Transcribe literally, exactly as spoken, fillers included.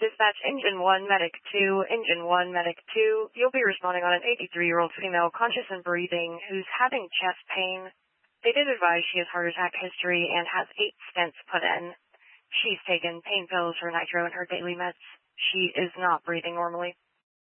Dispatch Engine one, Medic two, Engine one, Medic two. You'll be responding on an eighty-three-year-old female conscious and breathing who's having chest pain. They did advise she has heart attack history and has eight stents put in. She's taken pain pills for nitro and her daily meds. She is not breathing normally.